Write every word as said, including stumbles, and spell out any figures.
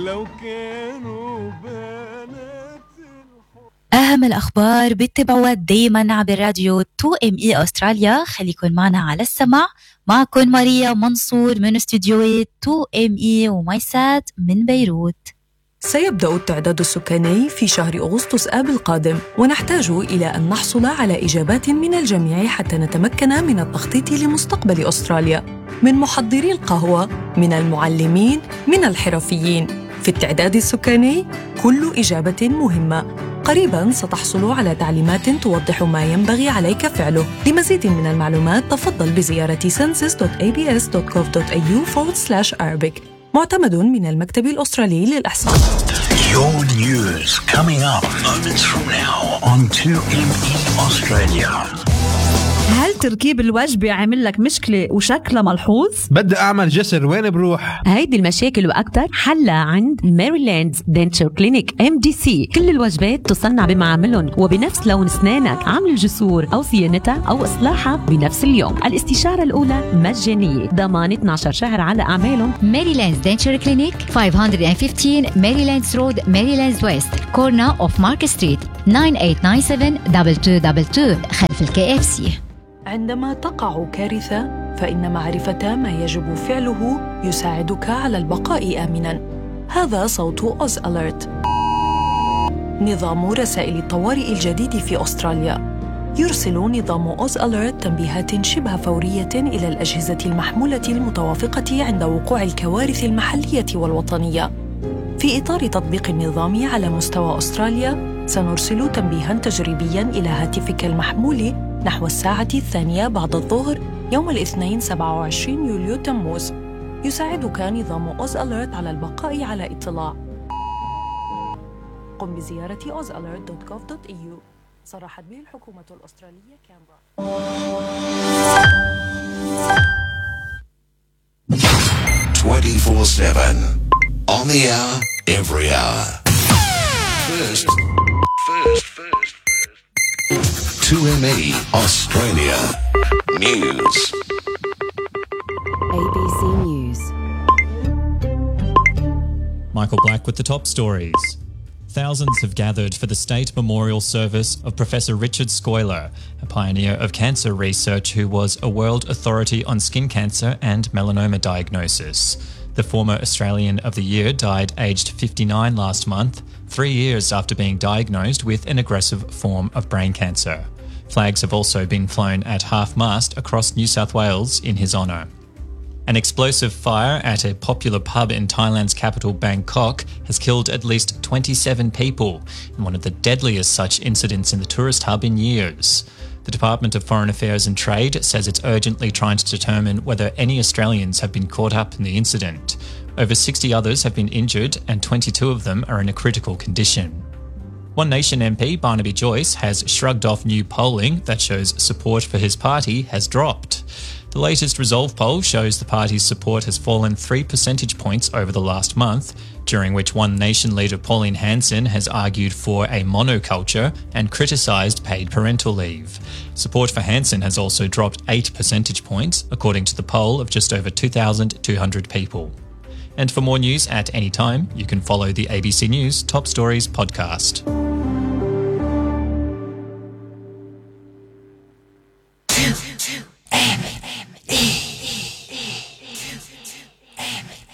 لو كانوا بنات. أهم الأخبار بتتابعوها دايما عبر راديو تو إم إي أستراليا. خليكن معنا على السمع. معكن ماريا منصور من استوديوهات تو إم إي ومايسات من بيروت. سيبدأ التعداد السكاني في شهر أغسطس آب القادم، ونحتاج إلى أن نحصل على إجابات من الجميع حتى نتمكن من التخطيط لمستقبل أستراليا، من محضري القهوة، من المعلمين، من الحرفيين. في التعداد السكاني كل إجابة مهمة. قريباً ستحصل على تعليمات توضح ما ينبغي عليك فعله. لمزيد من المعلومات تفضل بزيارة census dot a b s dot gov dot a u forward slash arabic. معتمد من المكتب الأسترالي للإحصاء. Your news coming up moments from now on two M E Australia. هل تركيب الوجبة عامل لك مشكلة وشكلها ملحوظ؟ بدي أعمل جسر، وين بروح؟ هيدي المشاكل وأكتر حلها عند ميريلاند دنتشر كلينيك إم دي سي. كل الوجبات تصنع بمعاملهم وبنفس لون أسنانك. عمل الجسور أو صيانتها أو إصلاحها بنفس اليوم. الاستشارة الأولى مجانية، ضمان اثنا عشر شهر على أعمالهم. ميريلاند دنتشر كلينيك خمسمية وخمستاشر ميريلاند رود، ميريلاند ويست، كورنا أوف مارك ستريت، تسعة ثمانية تسعة سبعة اثنين اثنين اثنين اثنين خلف الكي اف سي. عندما تقع كارثة فإن معرفة ما يجب فعله يساعدك على البقاء آمناً. هذا صوت أوز أليرت، نظام رسائل الطوارئ الجديد في أستراليا. يرسل نظام أوز أليرت تنبيهات شبه فورية إلى الأجهزة المحمولة المتوافقة عند وقوع الكوارث المحلية والوطنية. في إطار تطبيق النظام على مستوى أستراليا، سنرسل تنبيهاً تجريبياً إلى هاتفك المحمول نحو الساعة الثانية بعد الظهر يوم الاثنين سبعة وعشرين يوليو تموز. يساعدك نظام أوز أليرت على البقاء على اطلاع. قم بزيارة أوز أليرت دوت جوف دوت إي يو. صرحت به الحكومة الأسترالية كامبرا. twenty-four seven on the hour, every hour. First, first, first, first. two M E Australia News. A B C News. Michael Black with the top stories. Thousands have gathered for the state memorial service of Professor Richard Scoiler, a pioneer of cancer research who was a world authority on skin cancer and melanoma diagnosis. The former Australian of the Year died aged fifty-nine last month, three years after being diagnosed with an aggressive form of brain cancer. Flags have also been flown at half-mast across New South Wales in his honour. An explosive fire at a popular pub in Thailand's capital Bangkok has killed at least twenty-seven people in one of the deadliest such incidents in the tourist hub in years. The Department of Foreign Affairs and Trade says it's urgently trying to determine whether any Australians have been caught up in the incident. Over sixty others have been injured and twenty-two of them are in a critical condition. One Nation M P Barnaby Joyce has shrugged off new polling that shows support for his party has dropped. The latest Resolve poll shows the party's support has fallen three percentage points over the last month, during which One Nation leader Pauline Hanson has argued for a monoculture and criticised paid parental leave. Support for Hanson has also dropped eight percentage points, according to the poll of just over two thousand two hundred people. And for more news at any time, you can follow the A B C News Top Stories podcast.